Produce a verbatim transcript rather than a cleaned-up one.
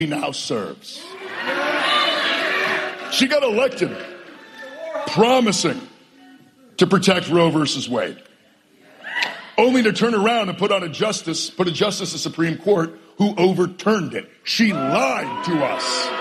now serves. She got elected promising to protect Roe versus Wade, only to turn around and put on a justice, put a justice of the Supreme Court who overturned it. She lied to us.